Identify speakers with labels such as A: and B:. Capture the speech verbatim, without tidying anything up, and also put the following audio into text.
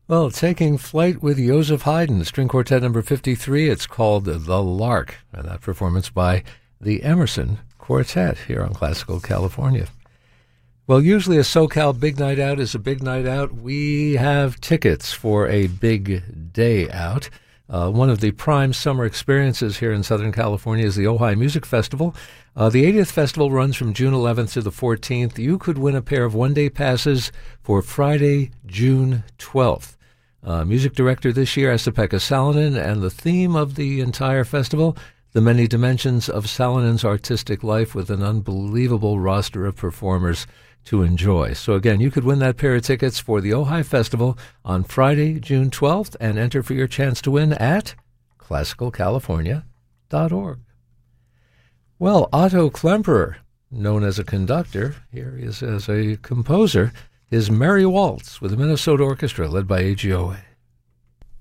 A: Well, taking flight with Joseph Haydn, string quartet number fifty-three. It's called The Lark, and that performance by the Emerson Quartet here on Classical California. Well, usually a SoCal big night out is a big night out. We have tickets for a big day out. Uh, one of the prime summer experiences here in Southern California is the Ojai Music Festival. Uh, the eightieth festival runs from June eleventh to the fourteenth. You could win a pair of one-day passes for Friday, June twelfth. Uh, music director this year, Esa-Pekka Salonen, and the theme of the entire festival, the many dimensions of Salonen's artistic life, with an unbelievable roster of performers to enjoy. So again, you could win that pair of tickets for the Ojai Festival on Friday, June twelfth, and enter for your chance to win at classical california dot org. Well, Otto Klemperer, known as a conductor, here he is as a composer, his Merry Waltz with the Minnesota Orchestra led by A G O A.